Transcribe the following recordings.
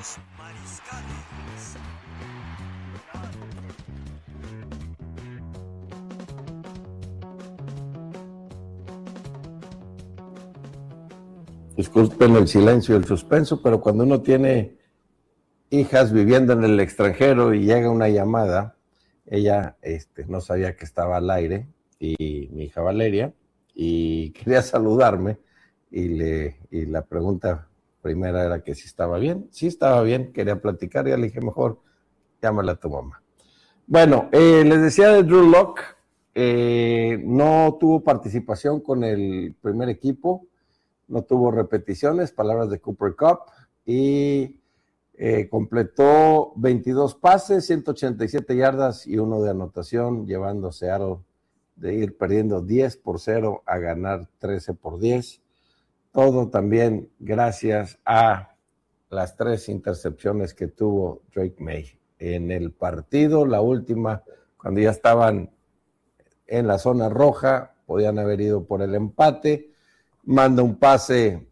Los Mariscales. Disculpen el silencio y el suspenso, pero cuando uno tiene hijas viviendo en el extranjero y llega una llamada, ella no sabía que estaba al aire, y mi hija Valeria, y quería saludarme, y la pregunta primera era que si estaba bien. Sí estaba bien, quería platicar, y ya le dije, mejor llámala a tu mamá. Bueno, les decía de Drew Lock, no tuvo participación con el primer equipo, no tuvo repeticiones, palabras de Cooper Kupp, y completó 22 pases, 187 yardas y 1 de anotación, llevando a Seattle de ir perdiendo 10-0 a ganar 13-10. Todo también gracias a las 3 intercepciones que tuvo Drake May en el partido. La última, cuando ya estaban en la zona roja, podían haber ido por el empate. Manda un pase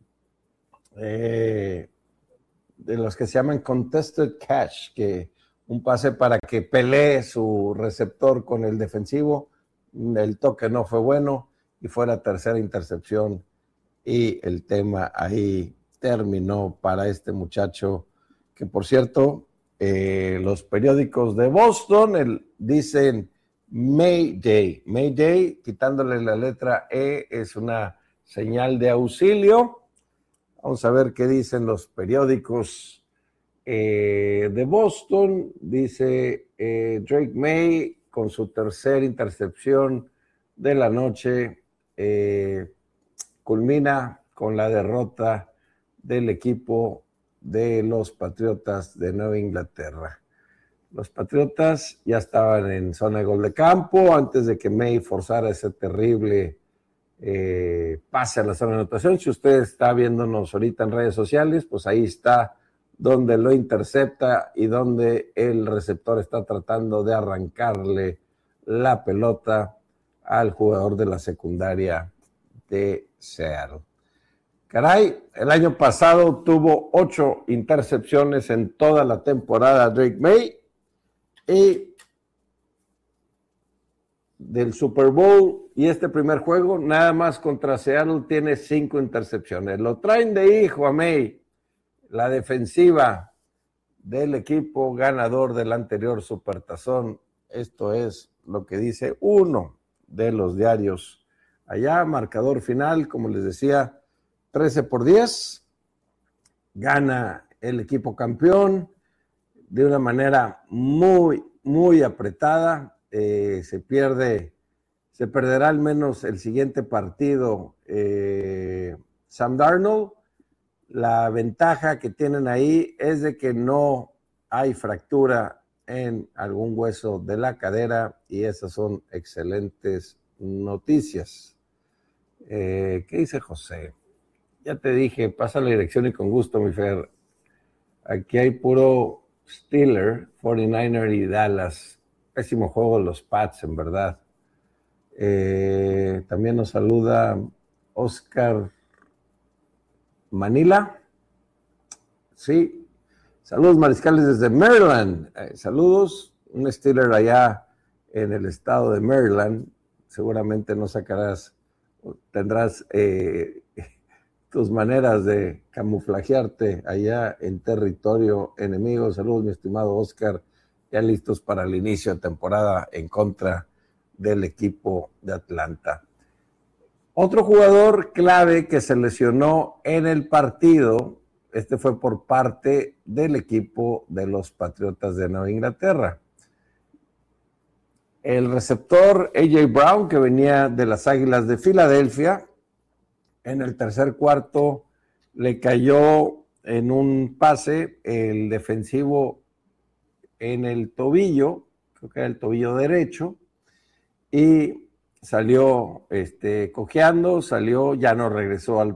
de los que se llaman contested catch, que un pase para que pelee su receptor con el defensivo. El toque no fue bueno y fue la tercera intercepción, y el tema ahí terminó para este muchacho, que por cierto, los periódicos de Boston dicen Mayday. Mayday, quitándole la letra E, es una señal de auxilio. Vamos a ver qué dicen los periódicos de Boston. Dice Drake May, con su tercera intercepción de la noche, culmina con la derrota del equipo de los Patriotas de Nueva Inglaterra. Los Patriotas ya estaban en zona de gol de campo antes de que May forzara ese terrible pase a la zona de anotación. Si usted está viéndonos ahorita en redes sociales, pues ahí está donde lo intercepta y donde el receptor está tratando de arrancarle la pelota al jugador de la secundaria de Seattle. Caray, el año pasado tuvo 8 intercepciones en toda la temporada Drake May, y del Super Bowl y este primer juego, nada más contra Seattle tiene 5 intercepciones. Lo traen de hijo a May, la defensiva del equipo ganador del anterior Supertazón. Esto es lo que dice uno de los diarios allá. Marcador final, como les decía, 13-10. Gana el equipo campeón de una manera muy, muy apretada. Se perderá al menos el siguiente partido Sam Darnold. La ventaja que tienen ahí es de que no hay fractura en algún hueso de la cadera, y esas son excelentes noticias. ¿Qué dice José? Ya te dije, pasa la dirección y con gusto, mi Fer. Aquí hay puro Steeler, 49er y Dallas. Pésimo juego los Pats, en verdad. También nos saluda Oscar Manila. Sí. Saludos, Mariscales, desde Maryland. Saludos. Un Steeler allá en el estado de Maryland. Seguramente no tendrás tus maneras de camuflajearte allá en territorio enemigo. Saludos, mi estimado Oscar, ya listos para el inicio de temporada en contra del equipo de Atlanta. Otro jugador clave que se lesionó en el partido, fue por parte del equipo de los Patriotas de Nueva Inglaterra. El receptor A.J. Brown, que venía de las Águilas de Filadelfia, en el tercer cuarto le cayó en un pase el defensivo en el tobillo, creo que era el tobillo derecho, y salió cojeando, ya no regresó